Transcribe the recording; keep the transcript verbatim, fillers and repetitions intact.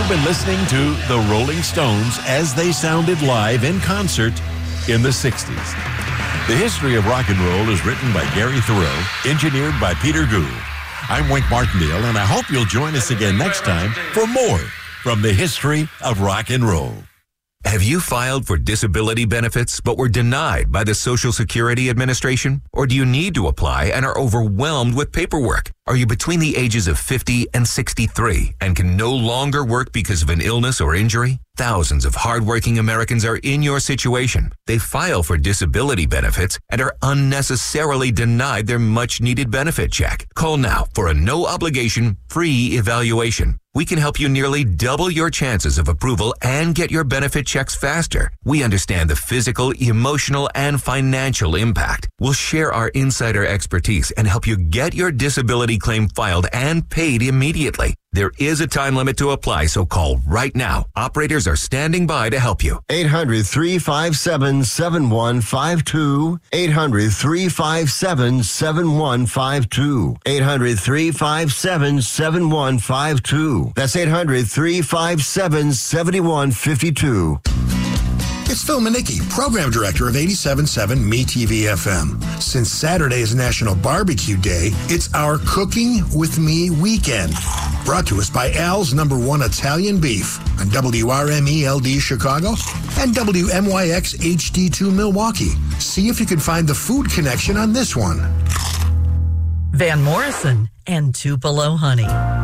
You've been listening to the Rolling Stones as they sounded live in concert in the sixties. The history of rock and roll is written by Gary Thoreau, engineered by Peter Gould. I'm Wink Martindale, and I hope you'll join us again next time for more from the history of rock and roll. Have you filed for disability benefits but were denied by the Social Security Administration? Or do you need to apply and are overwhelmed with paperwork? Are you between the ages of fifty and sixty-three and can no longer work because of an illness or injury? Thousands of hardworking Americans are in your situation. They file for disability benefits and are unnecessarily denied their much-needed benefit check. Call now for a no-obligation, free evaluation. We can help you nearly double your chances of approval and get your benefit checks faster. We understand the physical, emotional, and financial impact. We'll share our insider expertise and help you get your disability claim filed and paid immediately. There is a time limit to apply, so call right now. Operators are standing by to help you. eight hundred, three five seven, seven one five two. eight hundred, three five seven, seven one five two. eight hundred, three five seven, seven one five two. That's eight hundred, three five seven, seven one five two. It's Phil Manicki, Program Director of eighty-seven point seven Me T V F M. Since Saturday is National Barbecue Day, it's our Cooking With Me weekend. Brought to us by Al's Number One Italian Beef on W R M E L D Chicago and W M Y X H D two Milwaukee. See if you can find the food connection on this one. Van Morrison and Tupelo Honey.